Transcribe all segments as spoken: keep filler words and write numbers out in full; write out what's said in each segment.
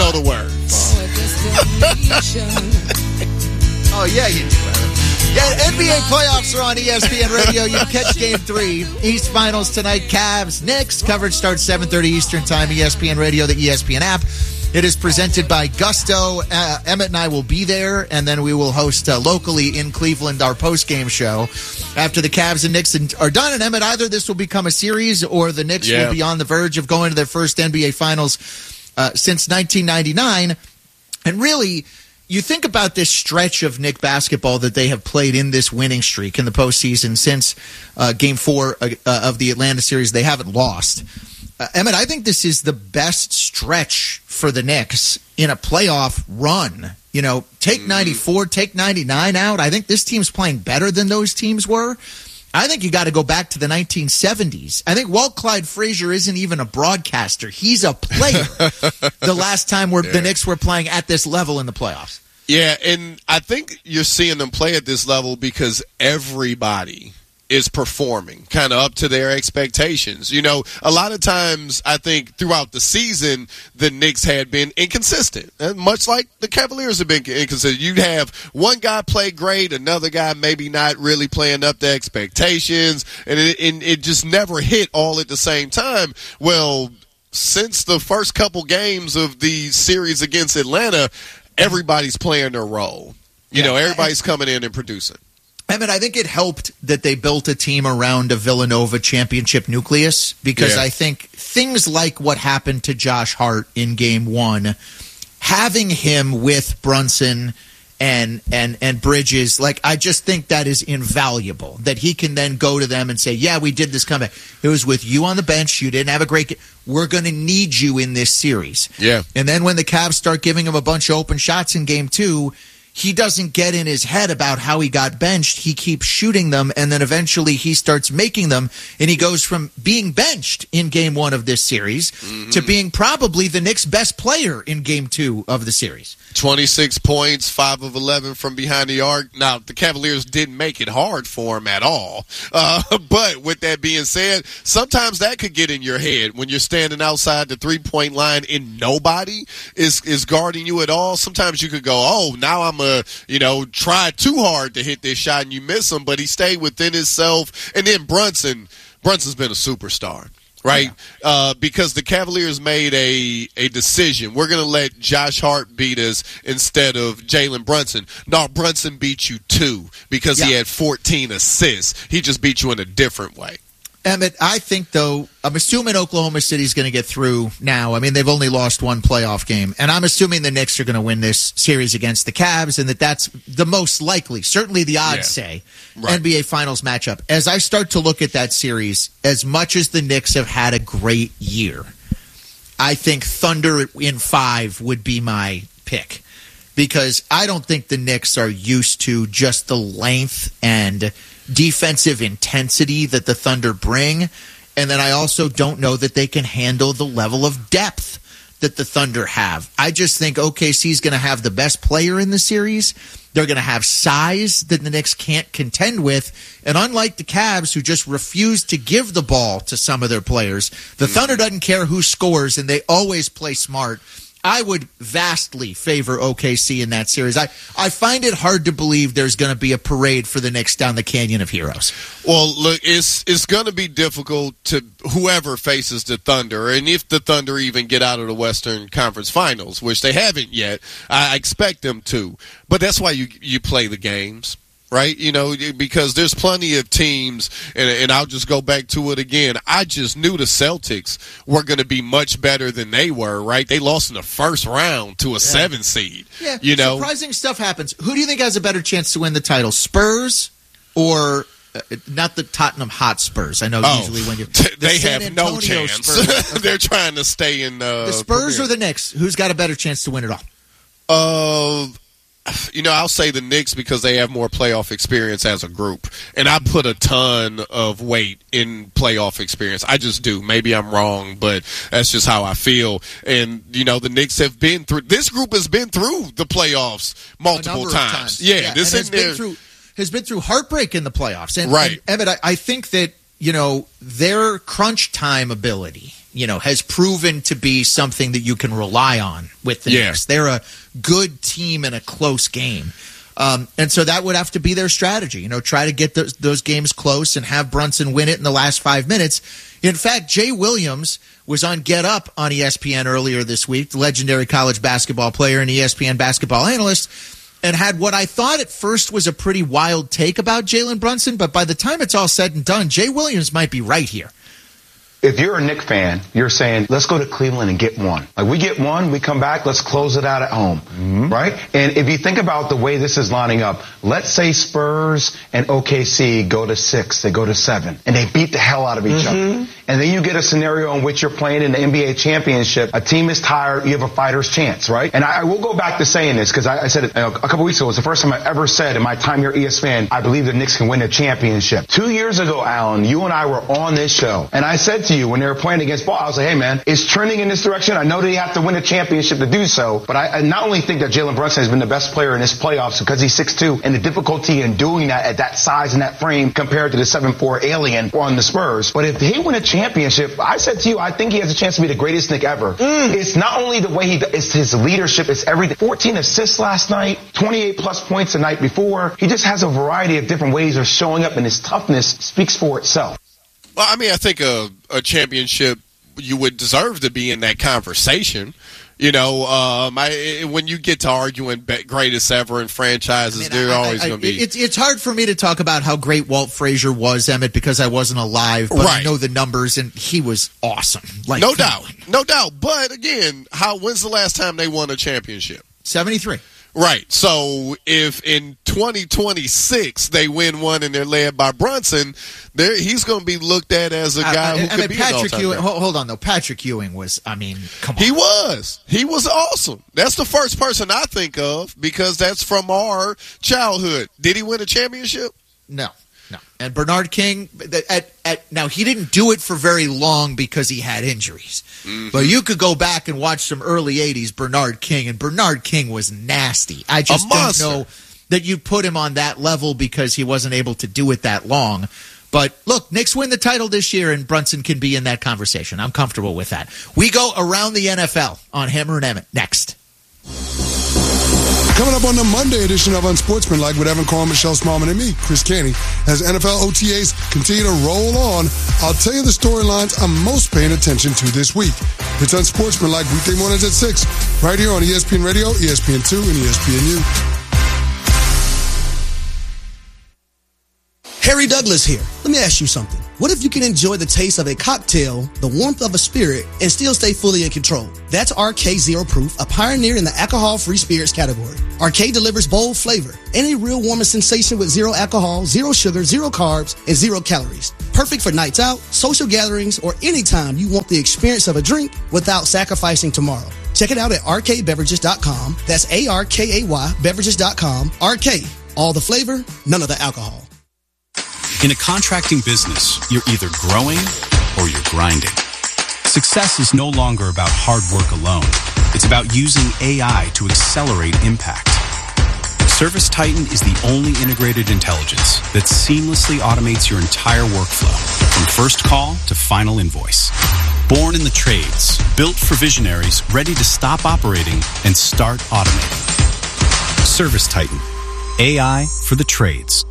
know the words. Oh, yeah, you do. Yeah, N B A playoffs are on E S P N Radio. You can catch Game three. East Finals tonight. Cavs, Knicks. Coverage starts seven thirty Eastern Time. E S P N Radio, the E S P N app. It is presented by Gusto. Uh, Emmett and I will be there, and then we will host uh, locally in Cleveland our post-game show after the Cavs and Knicks are done. And Emmett, either this will become a series or the Knicks yeah. will be on the verge of going to their first N B A Finals uh, since nineteen ninety-nine. And really, you think about this stretch of Knick basketball that they have played in this winning streak in the postseason since uh, Game Four uh, uh, of the Atlanta series. They haven't lost. Uh, Emmett, I think this is the best stretch for the Knicks in a playoff run. You know, take ninety-four, take ninety-nine out. I think this team's playing better than those teams were. I think you got to go back to the nineteen seventies. I think Walt Clyde Frazier isn't even a broadcaster. He's a player. The last time we're, yeah. the Knicks were playing at this level in the playoffs. Yeah, and I think you're seeing them play at this level because everybody is performing kind of up to their expectations. You know, a lot of times I think throughout the season, the Knicks had been inconsistent, and much like the Cavaliers have been inconsistent. You'd have one guy play great, another guy maybe not really playing up to expectations, and it, and it just never hit all at the same time. Well, since the first couple games of the series against Atlanta, everybody's playing their role. You yeah. know, everybody's coming in and producing. I mean, I think it helped that they built a team around a Villanova championship nucleus because yeah. I think things like what happened to Josh Hart in game one, having him with Brunson and and and Bridges, like I just think that is invaluable, that he can then go to them and say, yeah, we did this comeback. It was with you on the bench. You didn't have a great game. We're going to need you in this series. Yeah. And then when the Cavs start giving him a bunch of open shots in game two, he doesn't get in his head about how he got benched. He keeps shooting them, and then eventually he starts making them, and he goes from being benched in game one of this series mm-hmm. to being probably the Knicks' best player in game two of the series. twenty-six points, five of eleven from behind the arc. Now, the Cavaliers didn't make it hard for him at all. Uh, but with that being said, sometimes that could get in your head when you're standing outside the three-point line and nobody is, is guarding you at all. Sometimes you could go, oh, now I'm a, you know, try too hard to hit this shot and you miss him, but he stayed within himself. And then Brunson, Brunson's been a superstar. Right, yeah. uh, because the Cavaliers made a a decision. We're going to let Josh Hart beat us instead of Jalen Brunson. No, Brunson beat you too because yeah. he had fourteen assists. He just beat you in a different way. Emmett, I think, though, I'm assuming Oklahoma City's going to get through now. I mean, they've only lost one playoff game, and I'm assuming the Knicks are going to win this series against the Cavs, and that that's the most likely, certainly the odds yeah. say, right. N B A Finals matchup. As I start to look at that series, as much as the Knicks have had a great year, I think Thunder in five would be my pick, because I don't think the Knicks are used to just the length and defensive intensity that the Thunder bring, and then I also don't know that they can handle the level of depth that the Thunder have. I just think O K C is going to have the best player in the series. They're going to have size that the Knicks can't contend with, and unlike the Cavs, who just refuse to give the ball to some of their players, the mm-hmm. Thunder doesn't care who scores, and they always play smart. I would vastly favor O K C in that series. I, I find it hard to believe there's going to be a parade for the Knicks down the Canyon of Heroes. Well, look, it's it's going to be difficult to whoever faces the Thunder, and if the Thunder even get out of the Western Conference Finals, which they haven't yet, I expect them to. But that's why you you play the games. Right, you know, because there's plenty of teams, and, and I'll just go back to it again. I just knew the Celtics were going to be much better than they were, right? They lost in the first round to a yeah. seven seed. Yeah, you know, surprising stuff happens. Who do you think has a better chance to win the title, Spurs or uh, not the Tottenham Hotspurs? I know oh, usually when you the they San have Antonio no chance. Okay. They're trying to stay in uh, the Spurs Premier. or the Knicks. Who's got a better chance to win it all? Uh. You know, I'll say the Knicks because they have more playoff experience as a group. And I put a ton of weight in playoff experience. I just do. Maybe I'm wrong, but that's just how I feel. And, you know, the Knicks have been through – this group has been through the playoffs multiple times. times. Yeah, yeah, this has been through has been through heartbreak in the playoffs. And, right. and Emmett, I, I think that you know, their crunch time ability, you know, has proven to be something that you can rely on with the yeah. Knicks. They're a good team in a close game. Um, and so that would have to be their strategy, you know, try to get those, those games close and have Brunson win it in the last five minutes. In fact, Jay Williams was on Get Up on E S P N earlier this week, the legendary college basketball player and E S P N basketball analyst, and had what I thought at first was a pretty wild take about Jalen Brunson, but by the time it's all said and done, Jay Williams might be right here. If you're a Knicks fan, you're saying, let's go to Cleveland and get one. Like, we get one, we come back, let's close it out at home, mm-hmm. right? And if you think about the way this is lining up, let's say Spurs and O K C go to six, they go to seven, and they beat the hell out of each mm-hmm. other. And then you get a scenario in which you're playing in the N B A championship, a team is tired, you have a fighter's chance, right? And I, I will go back to saying this, because I, I said it uh, a couple weeks ago, it was the first time I ever said in my time here at E S P N, I believe the Knicks can win a championship. Two years ago, Alan, you and I were on this show, and I said to you when they were playing against Ball, I was like, hey man, it's trending in this direction. I know that you have to win a championship to do so, but I, I not only think that Jalen Brunson has been the best player in this playoffs because he's six two, and the difficulty in doing that at that size and that frame compared to the seven four alien on the Spurs, but if they win a championship, I said to you, I think he has a chance to be the greatest Knick ever. Mm. It's not only the way he, it's his leadership, it's everything. fourteen assists last night, twenty-eight plus points the night before. He just has a variety of different ways of showing up, and his toughness speaks for itself. Well, I mean, I think a, a championship, you would deserve to be in that conversation. You know, um, I, when you get to arguing greatest ever in franchises, I mean, they're I, always going to be. It's it's hard for me to talk about how great Walt Frazier was, Emmett, because I wasn't alive, but right. I know the numbers, and he was awesome. Like, no doubt, on. no doubt. But again, how? When's the last time they won a championship? seventy-three. Right. So if in twenty twenty-six they win one and they're led by Brunson, there he's going to be looked at as a guy uh, who I could mean, be Patrick an Ewing. Hold on, though. Patrick Ewing was. I mean, come on. He was. He was awesome. That's the first person I think of because that's from our childhood. Did he win a championship? No. No. And Bernard King, at, at, now he didn't do it for very long because he had injuries. Mm-hmm. But you could go back and watch some early eighties Bernard King, and Bernard King was nasty. I just don't know that you'd put him on that level because he wasn't able to do it that long. But look, Knicks win the title this year, and Brunson can be in that conversation. I'm comfortable with that. We go around the N F L on Hammer and Emmett next. Coming up on the Monday edition of Unsportsmanlike with Evan Cohen, Michelle Smallman, and me, Chris Canty, as N F L O T As continue to roll on, I'll tell you the storylines I'm most paying attention to this week. It's Unsportsmanlike weekday mornings at six, right here on E S P N Radio, E S P N two, and E S P N U. Harry Douglas here. Let me ask you something. What if you can enjoy the taste of a cocktail, the warmth of a spirit, and still stay fully in control? That's R K Zero Proof, a pioneer in the alcohol-free spirits category. R K delivers bold flavor and a real warming sensation with zero alcohol, zero sugar, zero carbs, and zero calories. Perfect for nights out, social gatherings, or anytime you want the experience of a drink without sacrificing tomorrow. Check it out at R K beverages dot com. That's A R K A Y beverages dot com. R K, all the flavor, none of the alcohol. In a contracting business, you're either growing or you're grinding. Success is no longer about hard work alone. It's about using A I to accelerate impact. ServiceTitan is the only integrated intelligence that seamlessly automates your entire workflow, from first call to final invoice. Born in the trades, built for visionaries ready to stop operating and start automating. ServiceTitan, A I for the trades.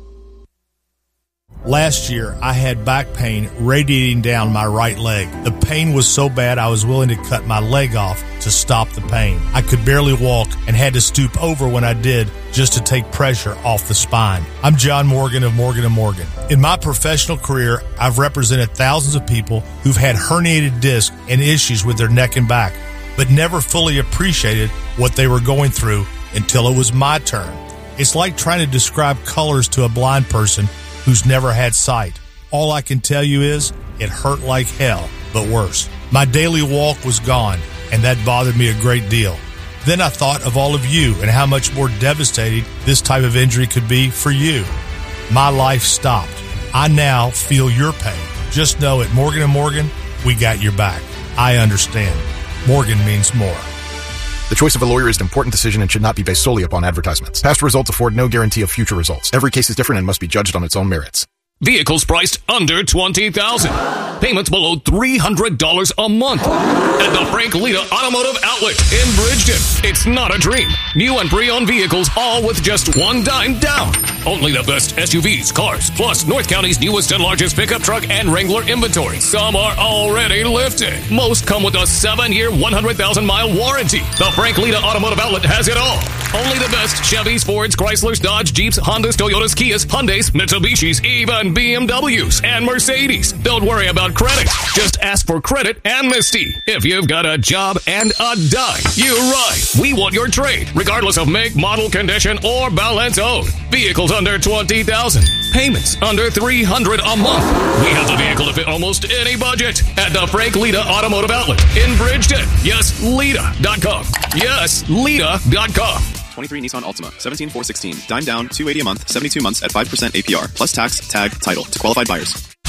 Last year, I had back pain radiating down my right leg. The pain was so bad I was willing to cut my leg off to stop the pain. I could barely walk and had to stoop over when I did just to take pressure off the spine. I'm John Morgan of Morgan and Morgan. In my professional career, I've represented thousands of people who've had herniated discs and issues with their neck and back, but never fully appreciated what they were going through until it was my turn. It's like trying to describe colors to a blind person who's never had sight. All I can tell you is it hurt like hell, but worse. My daily walk was gone, and that bothered me a great deal. Then I thought of all of you and how much more devastating this type of injury could be for you. My life stopped. I now feel your pain. Just know at Morgan and Morgan, we got your back. I understand. Morgan means more. The choice of a lawyer is an important decision and should not be based solely upon advertisements. Past results afford no guarantee of future results. Every case is different and must be judged on its own merits. Vehicles priced under twenty thousand dollars. Payments below three hundred dollars a month. At the Frank Lita Automotive Outlet in Bridgeton. It's not a dream. New and pre-owned vehicles, all with just one dime down. Only the best S U Vs, cars, plus North County's newest and largest pickup truck and Wrangler inventory. Some are already lifted. Most come with a seven-year, one hundred thousand mile warranty. The Frank Lita Automotive Outlet has it all. Only the best Chevys, Fords, Chryslers, Dodge, Jeeps, Hondas, Toyotas, Kias, Hyundais, Mitsubishis, even B M Ws and Mercedes. Don't worry about credit. Just ask for credit amnesty. If you've got a job and a dime, you're right. We want your trade, regardless of make, model, condition, or balance owed. Vehicles under twenty thousand dollars. Payments under three hundred dollars a month. We have the vehicle to fit almost any budget at the Frank Lita Automotive Outlet in Bridgeton. Yes, Lita dot com. Yes, Lita dot com. twenty-three Nissan Altima, seventeen four sixteen, dime down, two eighty a month, seventy-two months at five percent A P R, plus tax, tag, title to qualified buyers.